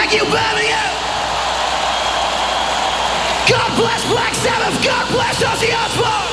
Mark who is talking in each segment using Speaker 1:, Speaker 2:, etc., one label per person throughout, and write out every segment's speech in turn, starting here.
Speaker 1: Thank you, Birmingham! God bless Black Sabbath! God bless Ozzy Osbourne!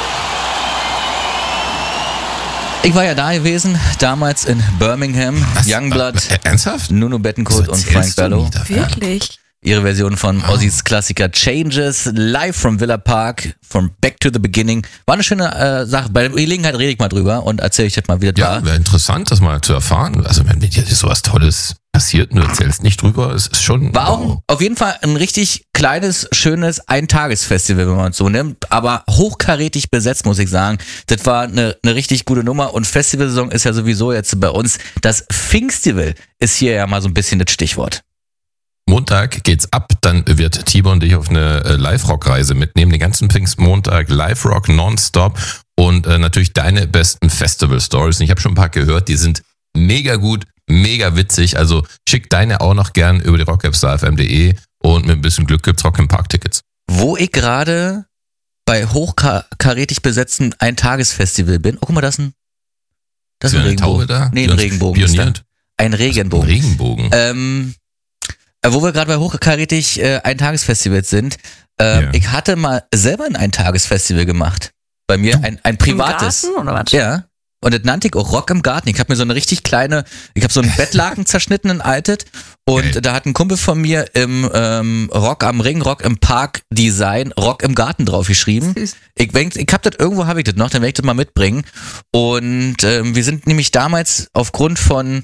Speaker 2: Ich war ja da gewesen, damals in Birmingham. Youngblood,
Speaker 3: ernsthaft?
Speaker 2: Nuno Bettencourt und Frank Bello.
Speaker 4: Wirklich?
Speaker 2: Ihre Version von Ozzys Klassiker Changes, live from Villa Park, from Back to the Beginning. War eine schöne Sache. Bei der Gelegenheit rede ich mal drüber und erzähle ich das mal wieder da.
Speaker 3: Ja, wäre interessant, das mal zu erfahren. Also wenn dir sowas Tolles passiert und du erzählst nicht drüber, es ist schon...
Speaker 2: War auch auf jeden Fall ein richtig kleines, schönes Eintagesfestival, wenn man es so nimmt, aber hochkarätig besetzt, muss ich sagen. Das war eine richtig gute Nummer und Festivalsaison ist ja sowieso jetzt bei uns. Das Pfingstival ist hier ja mal so ein bisschen das Stichwort.
Speaker 3: Montag geht's ab, dann wird T-Bone dich auf eine Live-Rock-Reise mitnehmen, den ganzen Pfingstmontag, Live-Rock nonstop und natürlich deine besten Festival-Stories. Ich habe schon ein paar gehört, die sind mega gut, mega witzig, also schick deine auch noch gern über die rockapstarfm.de und mit ein bisschen Glück gibt's Rock im Park-Tickets.
Speaker 2: Wo ich gerade bei hochkarätig besetzten Eintagesfestival bin, oh guck mal, das ist ein Regenbogen.
Speaker 3: Taube da?
Speaker 2: Nee, ein Regenbogen ist da. Ein Regenbogen.
Speaker 3: Regenbogen.
Speaker 2: Wo wir gerade bei hochkarätig Eintagesfestivals sind, ich hatte mal selber ein Eintagesfestival gemacht. Bei mir ein privates.
Speaker 4: Im Garten, oder was?
Speaker 2: Ja. Und das nannte ich auch Rock im Garten. Ich habe mir so eine richtig kleine, ich habe so einen Bettlaken zerschnitten, enteilt. Und da hat ein Kumpel von mir im Rock am Ring, Rock im Park Design, Rock im Garten draufgeschrieben. Ich habe das irgendwo, habe ich das noch, dann werde ich das mal mitbringen. Und wir sind nämlich damals aufgrund von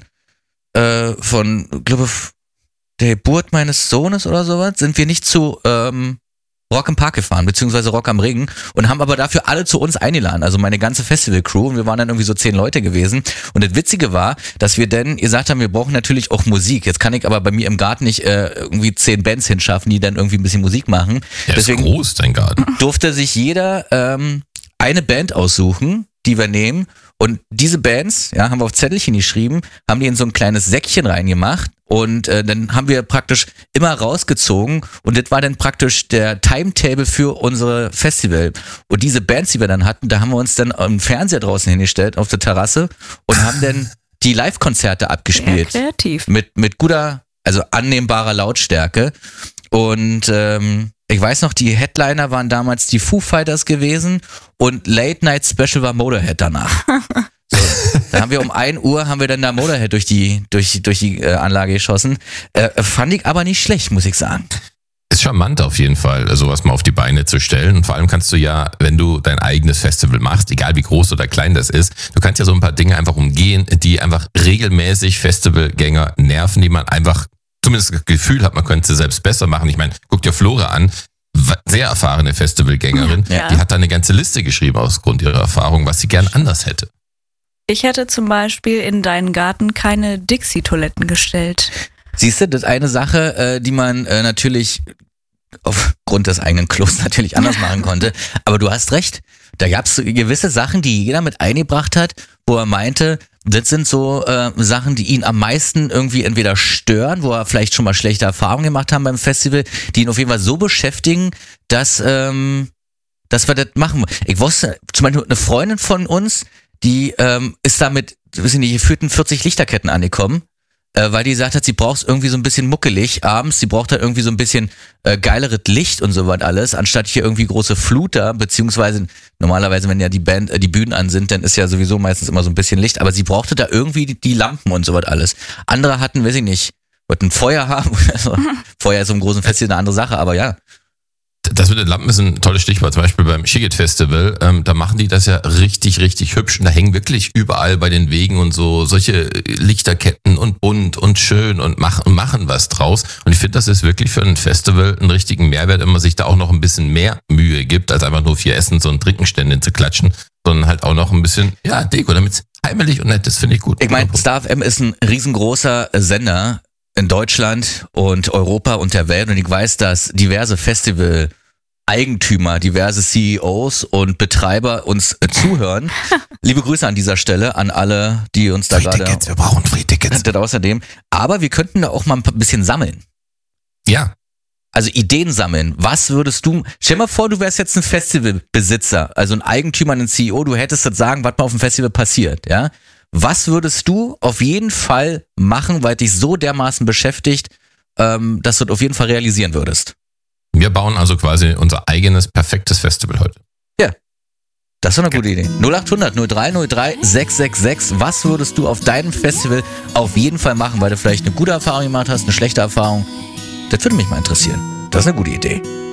Speaker 2: glaube der Geburt meines Sohnes oder sowas, sind wir nicht zu Rock im Park gefahren, beziehungsweise Rock am Ring und haben aber dafür alle zu uns eingeladen, also meine ganze Festival-Crew und wir waren dann irgendwie so 10 Leute gewesen und das Witzige war, dass wir dann gesagt haben, wir brauchen natürlich auch Musik, jetzt kann ich aber bei mir im Garten nicht irgendwie 10 Bands hinschaffen, die dann irgendwie ein bisschen Musik machen.
Speaker 3: Ja, deswegen ist groß, dein Garten.
Speaker 2: Durfte sich jeder eine Band aussuchen, die wir nehmen und diese Bands, ja, haben wir auf Zettelchen geschrieben, haben die in so ein kleines Säckchen reingemacht und dann haben wir praktisch immer rausgezogen und das war dann praktisch der Timetable für unsere Festival. Und diese Bands, die wir dann hatten, da haben wir uns dann einen Fernseher draußen hingestellt auf der Terrasse und haben dann die Live-Konzerte abgespielt.
Speaker 4: Sehr kreativ.
Speaker 2: Mit guter, also annehmbarer Lautstärke. Und ich weiß noch, die Headliner waren damals die Foo Fighters gewesen und Late Night Special war Motorhead danach. So, da haben wir um 1 Uhr haben wir dann da Motorhead durch die Anlage geschossen. Fand ich aber nicht schlecht, muss ich sagen.
Speaker 3: Ist charmant auf jeden Fall, sowas mal auf die Beine zu stellen. Und vor allem kannst du ja, wenn du dein eigenes Festival machst, egal wie groß oder klein das ist, du kannst ja so ein paar Dinge einfach umgehen, die einfach regelmäßig Festivalgänger nerven, die man einfach zumindest das Gefühl hat, man könnte sie selbst besser machen. Ich meine, guck dir Flora an, sehr erfahrene Festivalgängerin,
Speaker 4: Ja.
Speaker 3: die hat da eine ganze Liste geschrieben aus Grund ihrer Erfahrung, was sie gern anders hätte.
Speaker 4: Ich hätte zum Beispiel in deinen Garten keine Dixie-Toiletten gestellt.
Speaker 2: Siehst du, das ist eine Sache, die man natürlich aufgrund des eigenen Klos natürlich anders machen konnte. Aber du hast recht, da gab es gewisse Sachen, die jeder mit eingebracht hat, wo er meinte, das sind so Sachen, die ihn am meisten irgendwie entweder stören, wo er vielleicht schon mal schlechte Erfahrungen gemacht haben beim Festival, die ihn auf jeden Fall so beschäftigen, dass wir das machen. Ich wusste, zum Beispiel eine Freundin von uns, die ist damit, weiß ich nicht, geführten 40 Lichterketten angekommen, weil die gesagt hat, sie braucht es irgendwie so ein bisschen muckelig abends, sie braucht halt irgendwie so ein bisschen geileres Licht und so was alles, anstatt hier irgendwie große Fluter, beziehungsweise normalerweise, wenn ja die Bühnen an sind, dann ist ja sowieso meistens immer so ein bisschen Licht, aber sie brauchte da irgendwie die Lampen und so was alles. Andere hatten, weiß ich nicht, wollten Feuer haben, also, Feuer ist so im großen Festival eine andere Sache, aber ja.
Speaker 3: Das mit den Lampen ist ein tolles Stichwort. Zum Beispiel beim Shigit Festival, da machen die das ja richtig, richtig hübsch. Und da hängen wirklich überall bei den Wegen und so solche Lichterketten und bunt und schön und machen was draus. Und ich finde, das ist wirklich für ein Festival einen richtigen Mehrwert, wenn man sich da auch noch ein bisschen mehr Mühe gibt, als einfach nur 4 Essens- und Trinkenstände zu klatschen, sondern halt auch noch ein bisschen, ja, Deko, damit es heimelig und nett ist, finde ich gut.
Speaker 2: Ich meine, Star FM ist ein riesengroßer Sender in Deutschland und Europa und der Welt und ich weiß, dass diverse Festival-Eigentümer, diverse CEOs und Betreiber uns zuhören. Liebe Grüße an dieser Stelle an alle, die uns da gerade...
Speaker 3: Wir brauchen Free-Tickets.
Speaker 2: Außerdem. Aber wir könnten da auch mal ein bisschen sammeln.
Speaker 3: Ja.
Speaker 2: Also Ideen sammeln. Was würdest du... Stell mal vor, du wärst jetzt ein Festivalbesitzer, also ein Eigentümer, ein CEO, du hättest das sagen, was mal auf dem Festival passiert, ja? Was würdest du auf jeden Fall machen, weil dich so dermaßen beschäftigt, dass du das auf jeden Fall realisieren würdest.
Speaker 3: Wir bauen also quasi unser eigenes perfektes Festival heute.
Speaker 2: Das ist doch eine gute Idee. 0800 0303 666. Was würdest du auf deinem Festival auf jeden Fall machen, weil du vielleicht eine gute Erfahrung gemacht hast, eine schlechte Erfahrung? Das würde mich mal interessieren. Das ist eine gute Idee.